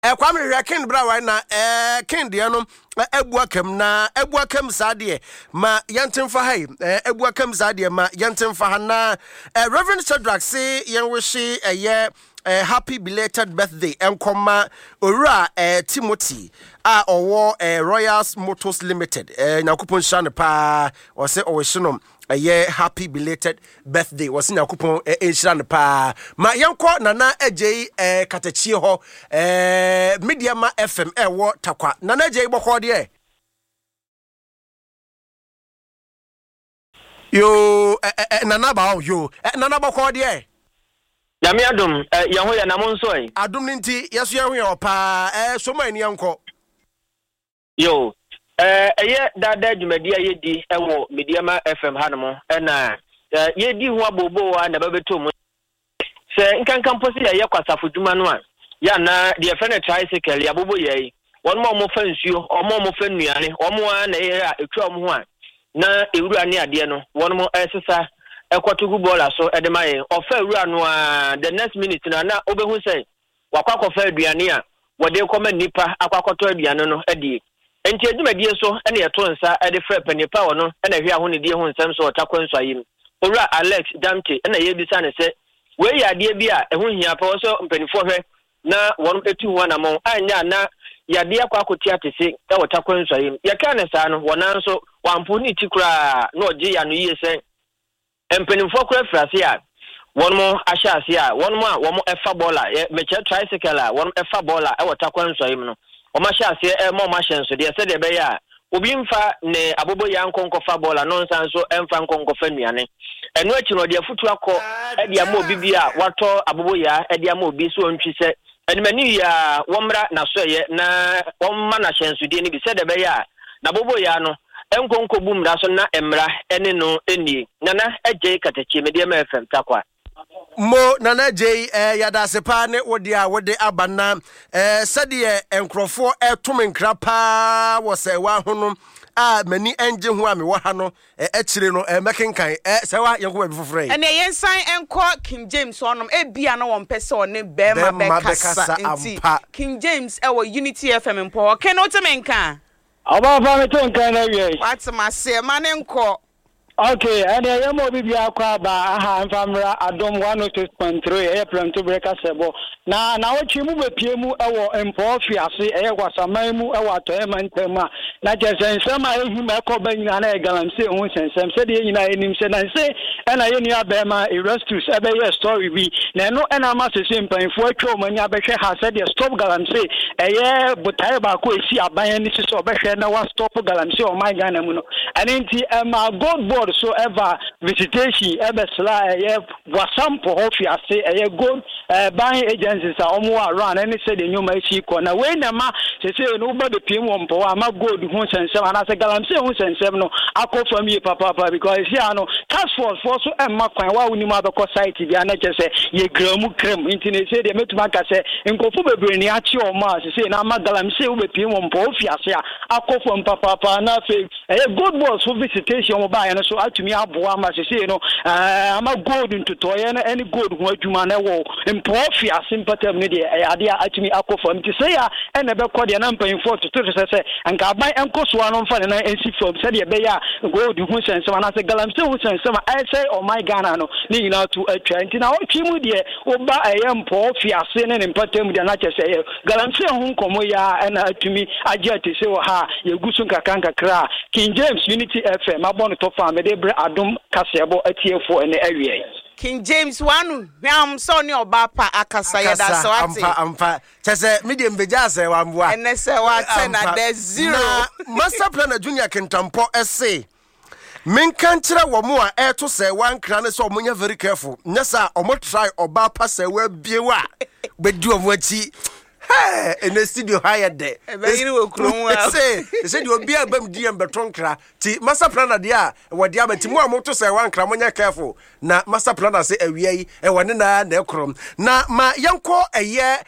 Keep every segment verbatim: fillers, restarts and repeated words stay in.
e kwa me hwe ken bra wai na eh ken de no ebuakam na ebuakam saade ma yentemfa hai ebuakam saade ma yentemfa ha na Reverend Shadrack say yen wishi eye Uh, happy belated birthday enkoma owura uh, Timothy a owo uh, Royals Motors Limited uh, nyakupon shane pa o se o hyenom uh, happy belated birthday wo se nyakupon uh, enshirane pa ma yenko nana agei uh, katachie ho uh, Media Ma F M e wo takwa nana agei bokọ de yo uh, uh, nana ba yo uh, nana bokọ de Yami adum eh yaho ya namon so yi adum ninti yeso yaho ya opa eh so man yanko yo eh eye dada dwumadi ayedi ewo Media Ma F M hanmo na yedi hu abobo wa na babeto mu se nkankan posi ya yakwasafo dwuma no a ya na de friend tricycle ya bobo yayi won mo mo fa nsuo omo mo fa nuane omo a na ye a etwa omo ho a na ewura ne ade no won mo esesa ekwotugu bola so edemaye ofa ewura no a the next minute na na obehu say wakwakofa aduane a wode koma nipa akwakoto aduane no edi enti edumadi so ene yeto nsa ede fra panipa wo no ene hwe ahone die ho nsam so otakwanso ayim owura Alex Damte ene ye bisa ne se we ya de bi a ehu hia pa wo so mpanifo hwe na won etu ho na mo anya na ya de akwakotia tese e otakwanso ayim ye ka ne sa no wona so wampo ni tikura na oje ya no yie se empenimfo kura frase a won mo ahyase a won mo a won mo efa bola meche tricycle a won efa bola e wota kwanso yim no o ma hyase e mo ma hyenso de se de be ya obi mfa ne abobo ya nkonko fa bola no nsan so emfa nkonko fa nuane eno achi no de afutu akọ e de ama obi bi a wato abobo ya e de ama obi so ntwi se enimani ya womra na so ye na won ma na hyenso de ni bi se de be ya na abobo ya no enkonko bumra so na emra ene no eni nana agye katachie Media Ma F M takwa mo nana agye eh yada sepa ne wode a wode abana eh sade enkrofo etom nkra pa wo se wa hono a mani enje ho a me wo ha no e kire no e mekenkan e se wa yenko ba bi foforo ene yensan enko King James onom e bia no won pese one be ma be kasa nti King James e wo Unity F M mpo ken o temenka Aba fa me ton kan na wie. What ma say man nko. Okay, and I am obi akwa ba aha mfamra adom one oh two point three e plan to break asebo. Na na wo chimu be pie mu ewo empo fiase e kwasaman mu ewo atoyema ntema. Na je sensem a ehu ma ko ba nyina na e galamse hu sensem se de nyina enim se na se e na ye nua ba ma Erastus e be ye story bi. Na no e na ma se se mpanfo atwa o manya behwe ha se de stop galamse e ye botae ba ko esi aban ni se so behwe na wa stop galamse o my Ghana mu no. Anenti e ma God board so ever visitation ebe sla ye wasampo ofiase ye gold buying agencies are omo around any say the new machi ko na we na ma se se no ba be piem wompo ama gold hu sensem ana se galamse hu sensem no akọ from ye papa papa because here no task force for so emma kwan wa woni ma be ko site bia na che se ye gramu krem intine se de metuma ka se nkofo bebre ni achi o ma se se na ama galamse hu be piem wompo ofiase a akọ from papa papa na fe ye gold boss for visitation mo ba ye no so atumi aboa ma se se no eh ama gold ntoto ye na any gold ho adwuma na wo mpofi asimpatem ne de ade atumi akofam ti se ya ene be kọ de na mpanfo toto se se anka aban enkoso ano mfa na ensi fom se de be ya gold ho sensem na se galamse ho sensem I say oh my Ghana no ni na to atwa nti na otwi mu de oba eye mpofi ase ne mpatem de na che se galamse ho nkomo ya ena atumi agye ate se wo ha ye gusu nkakanka kra King James Unity F M abon to fa me de bre adom kasebo atiefo ene awie King James wanu hwam so ne oba pa akasa ya da so ati ampa ampa chese medium beja se wamboa ene se wa ten na de zero master planner junior kentampo ese menkan kire wo mo a eto se wan kra ne se omunya very careful nyesa omo try oba pa se wa biewa bedu omo achi hey in the studio hired there e wo krom wa say say you be abam di am beton kra ti master planner dia wo dia ba ti mo amoto say wan kra monya careful na master planner say awia yi e wone na na ekrom na ma yenko eye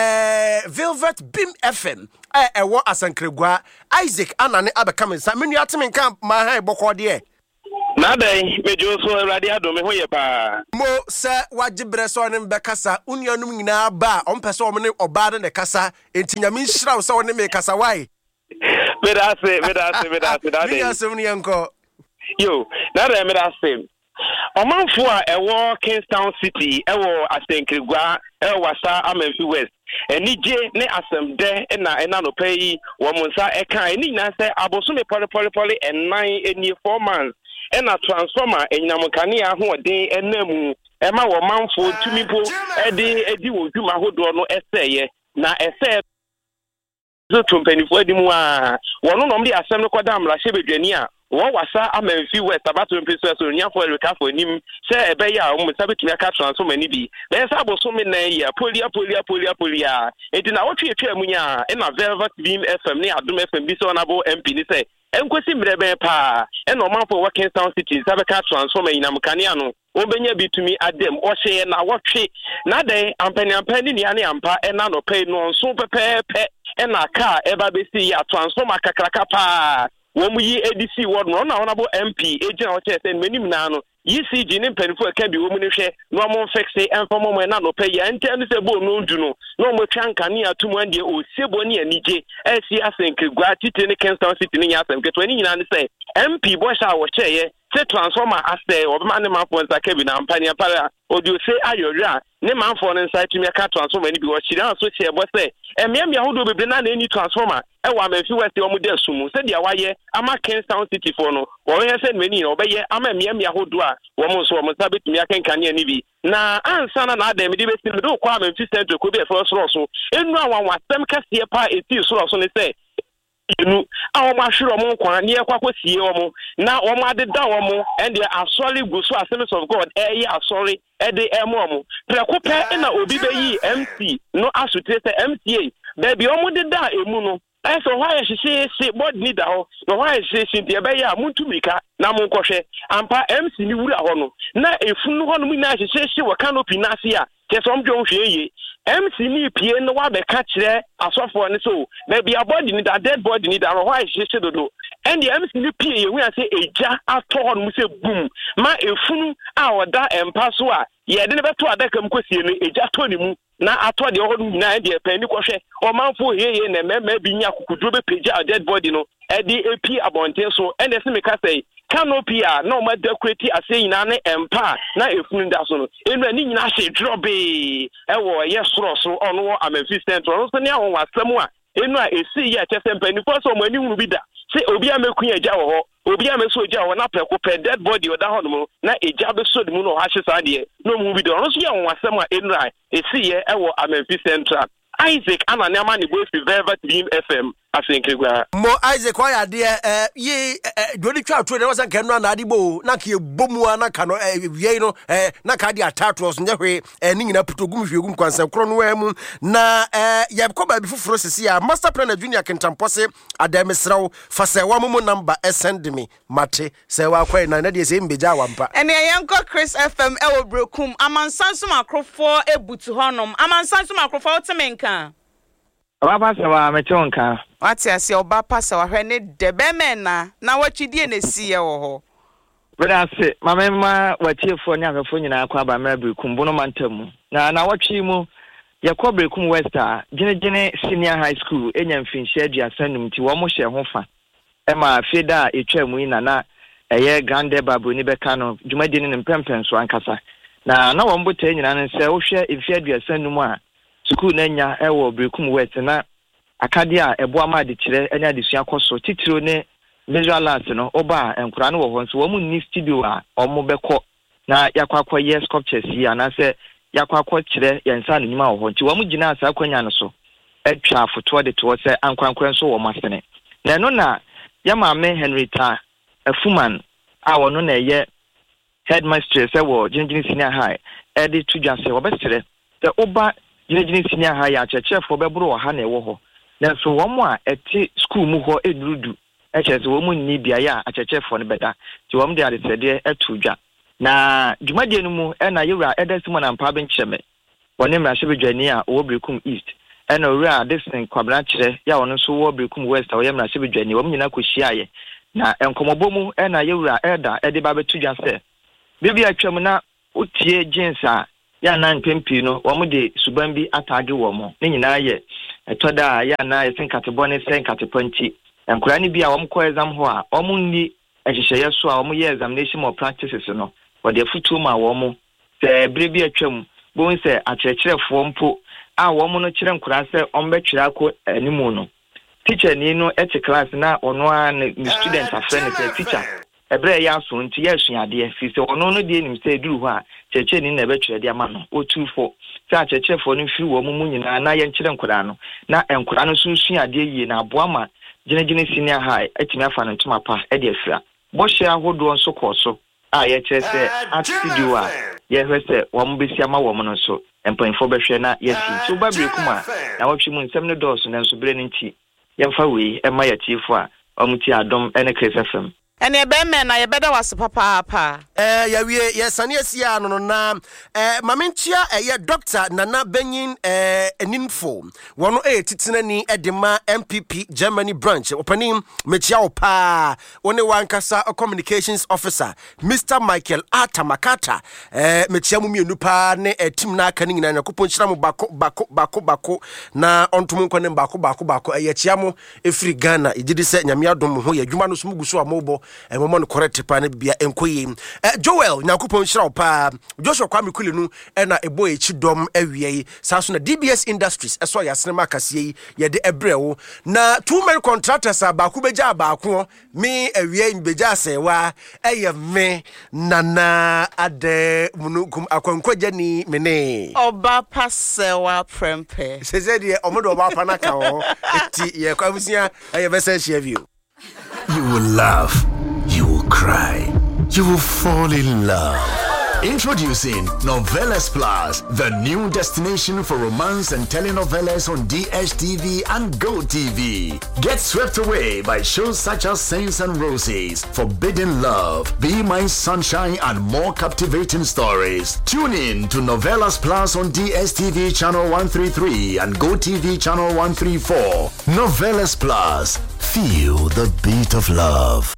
eh Velvet Beam F M eh e wo asankregua Isaac anane abeka mensa menu ateme kan ma han bokọ de Nada, mejo so radio do me ho ye pa. Mo se wagibre so ne mbekasa unuanum nyina ba on pese o ne oba ne kasa enti nyame nhira wo se woni me kasa why. Me da se, me da se, me da se, da de. Me asem ne enko. Yo, nada me da se. Omanfo a ewo Kingston City, ewo Asenkrigwa, ewo Wasa Amenfi West. Enije ne asemde na ena no pay wo monsa eka eni na se aboso me pole pole pole en nine eni four months. Ena transformer enyamkane ahoden enamu ema wo manfo tumipo edi edi wo dwuma hodo no eseye na ese zo tumpenifo edi mu a wono no mde asem no koda amra hyebedwani a wo wasa Amenfi West abato mpeso so nyafo erika fo nim se ebe ya wo msa betumi aka transformer ni bi be se aboso me na ya polia polia polia polia edi na wotwe etwa amunya ena Velvet Beam F M ne Adum F M bi so na bo M P ni se enkwesi mrebe pa ena omanfo wo Kingston City sabeka transformer inamkane ano obenya bitumi adem o hye na wotwe na den ampani ampani ni ane ampa ena no pay no so pepepe ena car eba besi ya transformer kakraka pa wo mu yi A D C word no na honorable M P agent o che sen menim na no yi C G ni mpanifo aka bi wo mu ne hwe no mo fixe enfamo mo na no pay ya ntenu se bo no ndu no no mo twanka ni atumu ande o sebo ni anije esi Asenkrigwa titi ni Kingston City ni yasem ketwa ni nyina ne se M P bo sha wo cheye se transformer ase obema ne manfo nsa ka bi na mpania para odio se ayori ne manfo ne nsa tumi aka transformer ni bi wo chira so che bo se emiamia hodo bebre na na ni transformer e wa Amenfi West o mu de sumu se dia waye ama Kingston City for no wo ye se mani no obeye ama emiamia hodo a wo mo so wo nsa betumi aka nkane ni bi na ansa na na adam di besi me do kwa Amenfi Central ko bi e for so so enu awan wasem kase pa eti so so ne se inu awon ma hwere omo kwa ne ekwa kwasie omo na omo adeda omo and they are sorry go so Assemblies of God eh ya sorry e de emo omo preko pe na obi be yi M C no asute se M C A baby omo deda emu no eh so why she say say board need ho no why she say dey be ya muntumika na monkohwe ampa M C ni wura ho no na efunu ho no mu na she say we canopy na ase a ke so omdwo hwe ye M C ni pie no wa be ka kire asofo ne so maybe a body need a dead body need a why she say dodo and the M C ni pie ye we say eja ato ho no say boom ma efunu a oda empa so a ye de ne beto adaka mkosie no eja to ni mu na ato de ho no nyina de pe ni kohwe o manfo heye na mema bi nya kokudro be page a dead body no e de epi abonten so and the me ka say canopy a no ma decorate ase nyina ne empa na efunu da so no enu ani nyina hye drobe e wo ye soro so ono wo Amenfi Central no so ne awon wasem a enu a esi ye chese mpani for so mani hunu bi da se obi a meku eja wo ho obi a meso eja wo na preko pe dead body o da ho no na eja be so mu no ha hye sa de no mu bi da no so ye awon wasem a enu a esi ye e wo Amenfi Central Isaac ana ne ama ne bo fi Velvet Beam F M Asenkrigwa mo Isaac wa ya de eh yi doni twa to de wasan kanu na adibo na ke bomu na ka no wie no eh na ka de atatros nya hwe eh ni nyina putogum hwegum kwansan kro no wa mu na eh ye ko ba bi fufuro sisi a master plan junior Kintampose adamesraw fa se wa mu number send me mate se wa kwai na na de se mbeja wampa ene yenko Chris F M e wo brekum amansanso makrofo ebutu honom amansanso makrofo otemenka Baba sawa mechonka. Wati asi oba pasa wa hwe ne debemena na watwidie na siye wo ho. Bada se mamema watiefo ne akafo nyina akwa ba mabri kumbuno mantamu. Na na watwi mu yakobre kum Westa gine senior high school enya mfinhye adu asanum ti wo mo hye ho fa. E ma feda etwa mu ina na eye grande babu ni beka no dwumadi ne mpempen so ankasa. Na na wo mbota nyina ne se wo hwe efi adu asanum a school nanya ewo brekum West na akadia ebo amade kire anya desua koso titiro ne visualist no oba enkura no wo ho nso wo mu ni studio a omo beko na yakwakwa yes sculptures yi ana se yakwakwa kire yensa ne nyima wo ho nti wo mu gina asa kwanya no so etwa foto de to se ankwankwan so wo masene na no na yama me Henrietta Afuman a wono na ye headmistress e wo Jinjin Senior High e de tudwa se wo besere the oba Jinjin Senior High ya chechefo bebro wo ha na ewo ho na so wo mo a eti school mu ho edurudu e chese wo mu ni bia ya achechefo ne beda ti wo mo de adesede etudwa na dwumadie no mu e na yewura edesimo na mpa bencheme woni mrahye bedwani a wo brekum East e na owura desen kwabra kire ya wono so wo brekum West a wo yemrahye bedwani wo nyina kohia ye na enkomobomu e na yewura eda e de ba betu dwa se bibi atwam na otie jeans a ya na mpempi no wo mo de suban bi atage wo mo ne nyina ye etoda ya na ye senkatebo ne senkatepɔnti enkura ne bi a wo mo ko exam ho a wo mo ni ehyehyeye so a wo mo ye examination or practices no wo de futu ma wo mo se bibi atwam bo nse akyerɛkyerɛfo mpo a wo mo no kyerɛ nkura se ombetwira akɔ animu no teacher ni no et class na ono a ne student afre ne say teacher ebre ya so nti ya suade fi se ono no de nim say duru ho a cheche ni na betwere de ama no otufo sa cheche fo no firi wo mu nyina na ye nkyere nkura no na nkura no so suade yie na aboa ma genegene senior high etimi afa no ntoma pa e de afira bo hye ahodo nso koso a ye kire se at studio a ye hwese wo mu besi ama wo mu no so empanfo behwe na yesi so babire kuma na watwe mu nsem no dɔɔso na nso bere ne nti yemfa we e ma ya chifu a omuti adom ene Chris F M ene be me na ye beda wase papa pa eh ya wie ye sane asia no no na eh mamentia eh Doctor Nana Benyin eh eninfo wono eh titinani edema M P P Germany branch opening mechia opa one wankasa communications officer Mister Michael Atamakata eh mechia mu mienu pa ne team na aka nyina na koponchira mu bako bako bako bako na ontum nkone bako bako bako eh chia mu efri Ghana igidi se nyame adom ho ye adwuma no so muguso amobo e momo no correct pa na bia enkoyi eh Joel nyakopon hyira pa Joshua Kwame Kulinu e na ebo echi dom awie sa so na D B S Industries eso ya sinema kase ye de ebrewo na two men contractors abaku beja abaku mi awie beja asewa eye me Nana ade munukum akwankwaja ni mene oba pasewa prempe seze de omodo oba pa na ka ho eti ye kwabusia eye bese share view. You will laugh, you will cry, you will fall in love. Introducing Novelas Plus, the new destination for romance and telenovelas on D S T V and Go T V. Get swept away by shows such as Saints and Roses, Forbidden Love, Be My Sunshine, and more captivating stories. Tune in to Novelas Plus on D S T V channel one thirty-three and Go T V channel one thirty-four. Novelas Plus, feel the beat of love.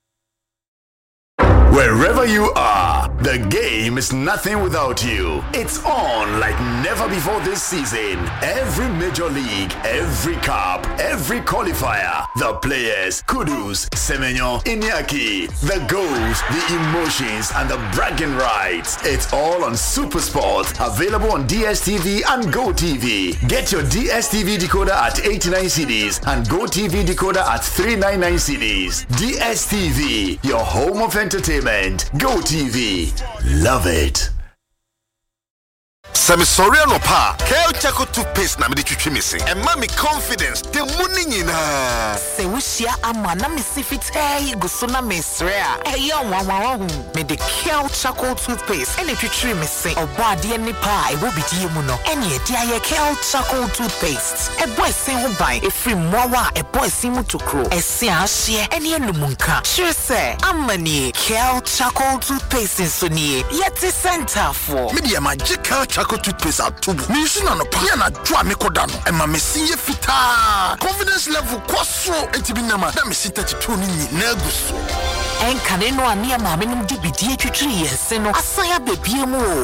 Wherever you are, the game is nothing without you. It's on like never before this season. Every major league, every cup, every qualifier, the players, Kudus, Semenyo, Iñaki, the goals, the emotions, and the bragging rights. It's all on Super Sport, available on D S T V and Go T V. Get your D S T V decoder at eighty-nine cedis and Go T V decoder at three ninety-nine cedis. D S T V, your home of entertainment. Go T V. Love it. Sami sorry no pa. Kel Chaco toothpaste na me de twitwi me se. E ma me confidence. Te muni nyina. Se wushia ama na me sifit eh guso na me sre a. Eh yo wa wa hu. Me de Kel Chaco toothpaste. Ene twitwi me se. Oba de ni pa e wo bidie mu no. Ene e dia ye Kel Chaco toothpaste. E boy sin ho ban. E free mowa e boy sin mu tokro. E se ahye ene enumunka. Sure say amani Kel Chaco toothpaste so ni. Yeti center for. Me de magical Chaco toothpaste atubu. Me use na no pa na dwa me koda no. E ma me sinye fita. Confidence level kwaso entibi na ma. Na me sin thirty-two ni na guso. En kane no ani ama me num di bidie twitwi yense no. Asaya bebie mu.